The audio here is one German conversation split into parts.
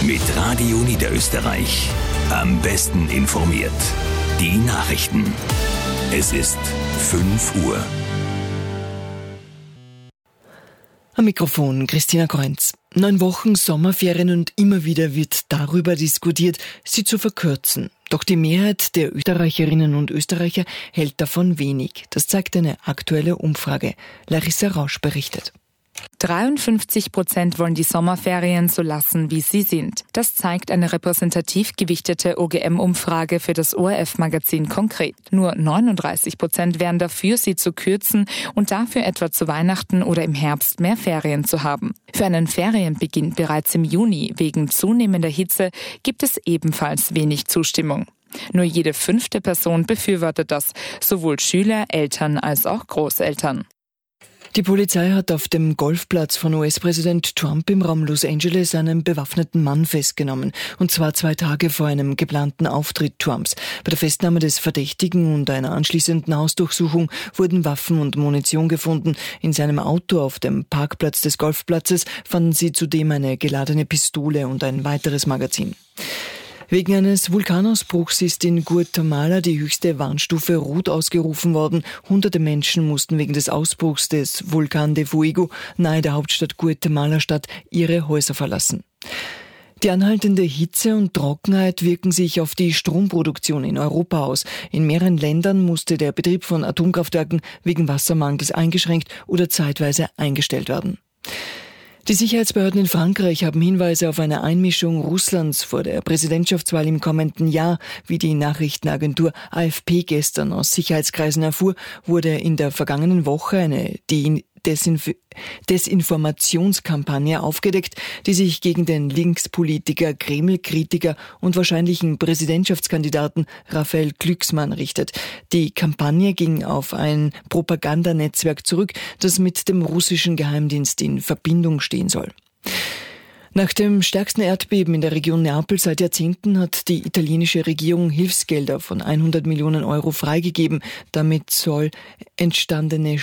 Mit Radio Niederösterreich. Am besten informiert. Die Nachrichten. Es ist 5 Uhr. Am Mikrofon Christina Kreunz. 9 Wochen Sommerferien und immer wieder wird darüber diskutiert, sie zu verkürzen. Doch die Mehrheit der Österreicherinnen und Österreicher hält davon wenig. Das zeigt eine aktuelle Umfrage. Larissa Rausch berichtet. 53% wollen die Sommerferien so lassen, wie sie sind. Das zeigt eine repräsentativ gewichtete OGM-Umfrage für das ORF-Magazin Konkret. Nur 39% wären dafür, sie zu kürzen und dafür etwa zu Weihnachten oder im Herbst mehr Ferien zu haben. Für einen Ferienbeginn bereits im Juni wegen zunehmender Hitze gibt es ebenfalls wenig Zustimmung. Nur jede 5. Person befürwortet das, sowohl Schüler, Eltern als auch Großeltern. Die Polizei hat auf dem Golfplatz von US-Präsident Trump im Raum Los Angeles einen bewaffneten Mann festgenommen. Und zwar 2 Tage vor einem geplanten Auftritt Trumps. Bei der Festnahme des Verdächtigen und einer anschließenden Hausdurchsuchung wurden Waffen und Munition gefunden. In seinem Auto auf dem Parkplatz des Golfplatzes fanden sie zudem eine geladene Pistole und ein weiteres Magazin. Wegen eines Vulkanausbruchs ist in Guatemala die höchste Warnstufe Rot ausgerufen worden. Hunderte Menschen mussten wegen des Ausbruchs des Vulcan de Fuego nahe der Hauptstadt Guatemala-Stadt ihre Häuser verlassen. Die anhaltende Hitze und Trockenheit wirken sich auf die Stromproduktion in Europa aus. In mehreren Ländern musste der Betrieb von Atomkraftwerken wegen Wassermangels eingeschränkt oder zeitweise eingestellt werden. Die Sicherheitsbehörden in Frankreich haben Hinweise auf eine Einmischung Russlands vor der Präsidentschaftswahl im kommenden Jahr. Wie die Nachrichtenagentur AFP gestern aus Sicherheitskreisen erfuhr, wurde in der vergangenen Woche eine Desinformationskampagne aufgedeckt, die sich gegen den Linkspolitiker, Kreml-Kritiker und wahrscheinlichen Präsidentschaftskandidaten Raphael Glucksmann richtet. Die Kampagne ging auf ein Propagandanetzwerk zurück, das mit dem russischen Geheimdienst in Verbindung stehen soll. Nach dem stärksten Erdbeben in der Region Neapel seit Jahrzehnten hat die italienische Regierung Hilfsgelder von 100 Millionen Euro freigegeben. Damit sollen entstandene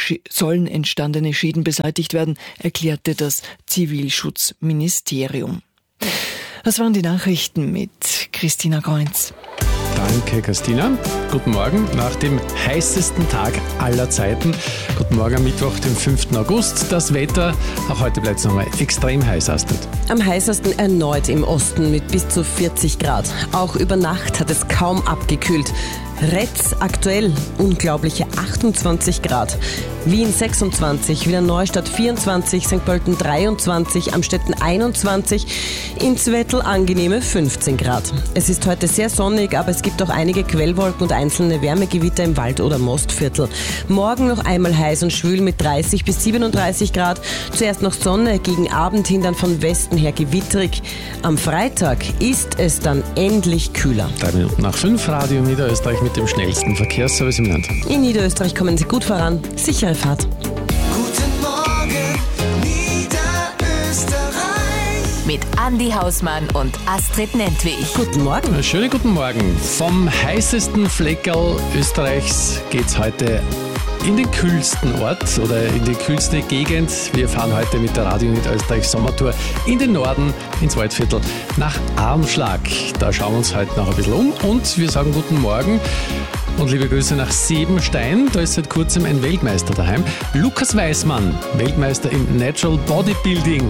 Schäden beseitigt werden, erklärte das Zivilschutzministerium. Das waren die Nachrichten mit Christina Kreunz. Danke, Christina. Guten Morgen nach dem heißesten Tag aller Zeiten. Guten Morgen am Mittwoch, dem 5. August. Das Wetter, auch heute bleibt es nochmal extrem heiß, Astrid. Am heißesten erneut im Osten mit bis zu 40 Grad. Auch über Nacht hat es kaum abgekühlt. Retz aktuell unglaubliche 28 Grad. Wien 26, Wiener Neustadt 24, St. Pölten 23, Amstetten 21, in Zwettl angenehme 15 Grad. Es ist heute sehr sonnig, aber es gibt auch einige Quellwolken und einzelne Wärmegewitter im Wald- oder Mostviertel. Morgen noch einmal heiß und schwül mit 30 bis 37 Grad. Zuerst noch Sonne, gegen Abend hin dann von Westen her gewitterig. Am Freitag ist es dann endlich kühler. 3 Minuten nach 5, Radio Niederösterreich mit dem schnellsten Verkehrsservice im Land. In Niederösterreich kommen Sie gut voran. Sichere Fahrt. Guten Morgen, Niederösterreich. Mit Andi Hausmann und Astrid Nentwich. Guten Morgen. Schönen guten Morgen. Vom heißesten Fleckerl Österreichs geht's heute in den kühlsten Ort oder in die kühlste Gegend. Wir fahren heute mit der Radio Niederösterreich Sommertour in den Norden, ins Waldviertel, nach Armschlag. Da schauen wir uns heute noch ein bisschen um und wir sagen guten Morgen und liebe Grüße nach Siebenstein. Da ist seit kurzem ein Weltmeister daheim. Lukas Weismann, Weltmeister im Natural Bodybuilding.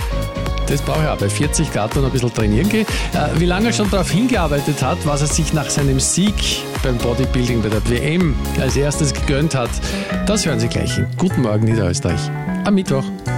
Das brauche ich auch bei 40 Grad und ein bisschen trainieren gehen. Wie lange er schon darauf hingearbeitet hat, was er sich nach seinem Sieg beim Bodybuilding bei der WM als erstes gegönnt hat, das hören Sie gleich in Guten Morgen Niederösterreich am Mittwoch.